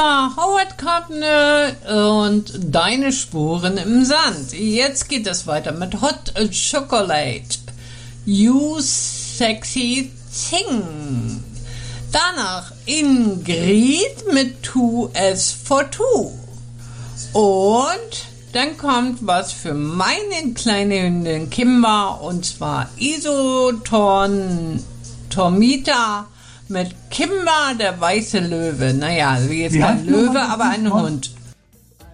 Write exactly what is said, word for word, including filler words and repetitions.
Howard Carpenter und Deine Spuren im Sand. Jetzt geht es weiter mit Hot Chocolate. You Sexy Thing. Danach Ingrid mit Two as for Two. Und dann kommt was für meine kleine Hündin Kimba, und zwar Isoton Tomita mit Kimba, der weiße Löwe. Naja, also jetzt kein Löwe, aber ein Hund.